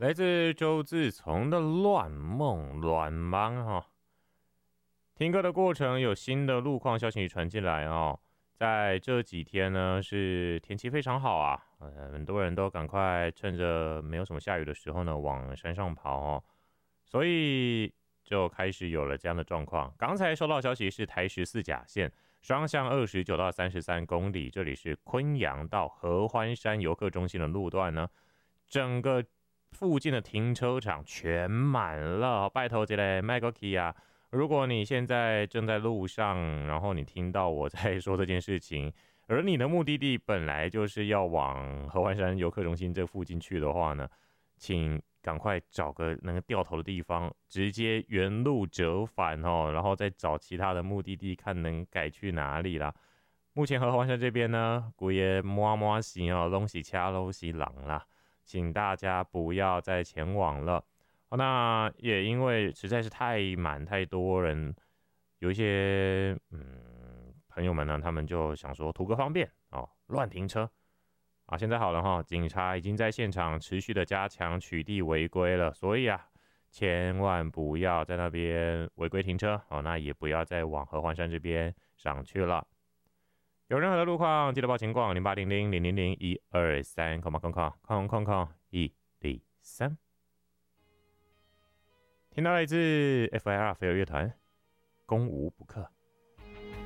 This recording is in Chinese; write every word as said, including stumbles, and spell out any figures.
来自周自从的乱梦乱忙哈，听歌的过程有新的路况消息传进来哦。在这几天呢，是天气非常好啊，呃，很多人都赶快趁着没有什么下雨的时候呢，往山上跑哦，所以就开始有了这样的状况。刚才收到消息是台十四甲线双向二十九到三十三公里，这里是昆阳到合欢山游客中心的路段呢，整个附近的停车场全满了，拜托这类麦克 key 啊！如果你现在正在路上，然后你听到我在说这件事情，而你的目的地本来就是要往合欢山游客中心这附近去的话呢，请赶快找个能够掉头的地方，直接原路折返哦，然后再找其他的目的地，看能改去哪里啦。目前合欢山这边呢，古也摸摸西哦，东西掐东西狼啦，请大家不要再前往了。哦，那也因为实在是太满太多人，有一些嗯朋友们呢，他们就想说图个方便哦，乱停车啊。现在好了哈，警察已经在现场持续的加强取缔违规了，所以啊，千万不要在那边违规停车哦，那也不要再往合欢山这边上去了。有任何的路况，记得报情况零八零零零零零一二三，空空空空空空空一零三。听到来自 F I R 飞儿乐团，攻无不克。